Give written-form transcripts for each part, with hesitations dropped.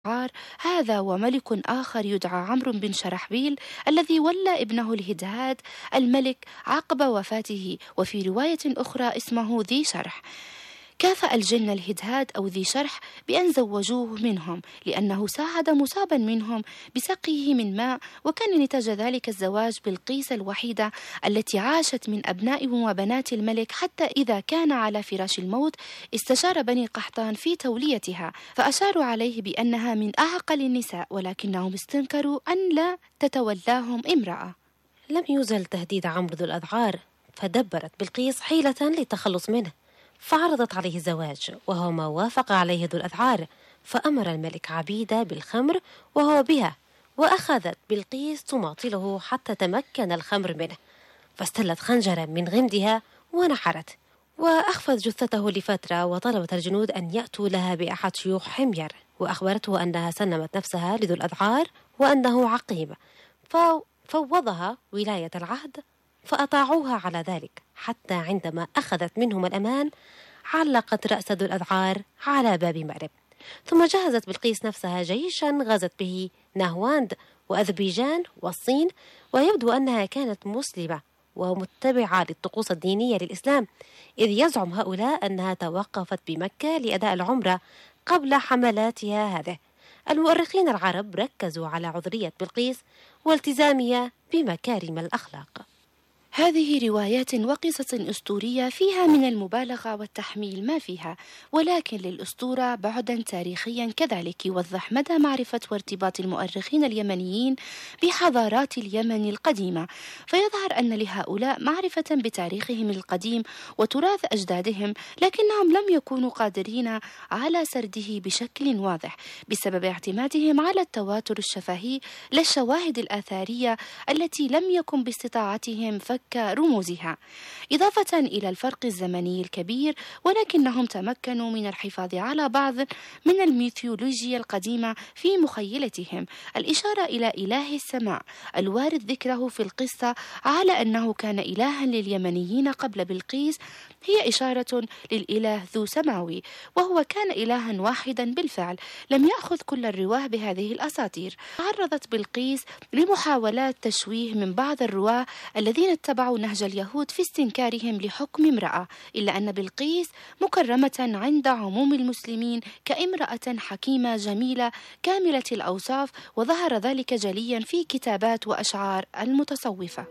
هذا وملك آخر يدعى عمرو بن شرحبيل الذي ولى ابنه الهدهاد الملك عقب وفاته، وفي رواية أخرى اسمه ذي شرح. كافأ الجن الهدهاد أو ذي شرح بأن زوجوه منهم، لأنه ساعد مصابا منهم بسقيه من ماء، وكان نتاج ذلك الزواج بلقيس الوحيدة التي عاشت من أبناء وبنات الملك، حتى إذا كان على فراش الموت استشار بني قحطان في توليتها، فأشاروا عليه بأنها من أعقل النساء، ولكنهم استنكروا أن لا تتولاهم امرأة. لم يزل تهديد عمرو ذو الأذعار، فدبرت بلقيس حيلة للتخلص منه، فعرضت عليه الزواج وهو ما وافق عليه ذو الأذعار، فأمر الملك عبيدة بالخمر وهو بها، وأخذت بلقيس تماطله حتى تمكن الخمر منه، فاستلت خنجرا من غمدها ونحرت، وأخفت جثته لفترة، وطلبت الجنود أن يأتوا لها بأحد شيوخ حمير، وأخبرته أنها سلمت نفسها لذو الأذعار وأنه عقيم، ففوضها ولاية العهد، فأطاعوها على ذلك، حتى عندما أخذت منهم الأمان علقت رأس ذو الأذعار على باب مأرب. ثم جهزت بلقيس نفسها جيشا غزت به نهواند وأذربيجان والصين، ويبدو أنها كانت مسلمة ومتبعة للطقوس الدينية للإسلام، إذ يزعم هؤلاء أنها توقفت بمكة لأداء العمرة قبل حملاتها هذه. المؤرخين العرب ركزوا على عذرية بلقيس والتزامها بمكارم الأخلاق. هذه روايات وقصص أسطورية فيها من المبالغة والتحميل ما فيها، ولكن للأسطورة بعدا تاريخيا كذلك يوضح مدى معرفة وارتباط المؤرخين اليمنيين بحضارات اليمن القديمة، فيظهر أن لهؤلاء معرفة بتاريخهم القديم وتراث أجدادهم، لكنهم لم يكونوا قادرين على سرده بشكل واضح بسبب اعتمادهم على التواتر الشفهي للشواهد الآثارية التي لم يكن باستطاعتهم فك رموزها، إضافة إلى الفرق الزمني الكبير، ولكنهم تمكنوا من الحفاظ على بعض من الميثولوجيا القديمة في مخيلتهم. الإشارة إلى إله السماء الوارد ذكره في القصة على أنه كان إلها لليمنيين قبل بلقيس هي إشارة للإله ذو سماوي، وهو كان إلها واحدا بالفعل. لم يأخذ كل الرواه بهذه الأساطير. تعرضت بلقيس لمحاولات تشويه من بعض الرواه الذين اتبعوا نهج اليهود في استنكارهم لحكم امرأة، إلا أن بلقيس مكرمة عند عموم المسلمين كامرأة حكيمة جميلة كاملة الأوصاف، وظهر ذلك جليا في كتابات وأشعار المتصوفة.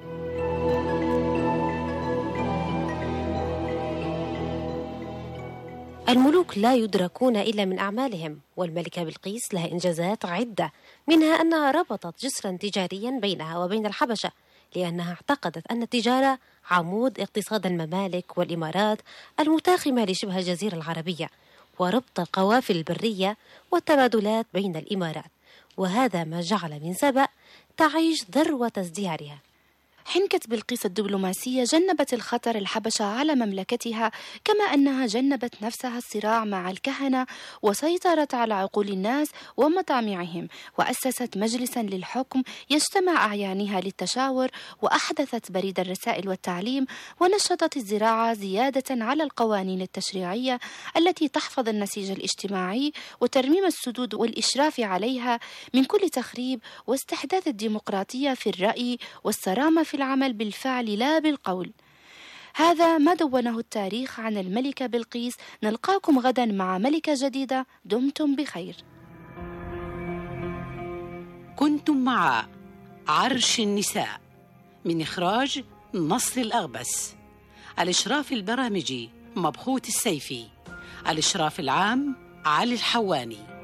الملوك لا يدركون إلا من أعمالهم، والملكة بلقيس لها إنجازات عدة، منها أنها ربطت جسرا تجاريا بينها وبين الحبشة، لأنها اعتقدت أن التجارة عمود اقتصاد الممالك والإمارات المتاخمة لشبه الجزيرة العربية، وربط القوافل البرية والتبادلات بين الإمارات، وهذا ما جعل من سبأ تعيش ذروة ازدهارها. حنكة بلقيس الدبلوماسية جنبت الخطر الحبشة على مملكتها، كما أنها جنبت نفسها الصراع مع الكهنة، وسيطرت على عقول الناس ومطامعهم، وأسست مجلسا للحكم يجتمع أعيانها للتشاور، وأحدثت بريد الرسائل والتعليم، ونشطت الزراعة زيادة على القوانين التشريعية التي تحفظ النسيج الاجتماعي وترميم السدود والإشراف عليها من كل تخريب، واستحداث الديمقراطية في الرأي والصرامة في العمل بالفعل لا بالقول. هذا ما دونه التاريخ عن الملكة بلقيس. نلقاكم غدا مع ملكة جديدة. دمتم بخير. كنتم مع عرش النساء من إخراج نصر الأغبس، الإشراف البرامجي مبخوت السيفي، الإشراف العام علي الحواني.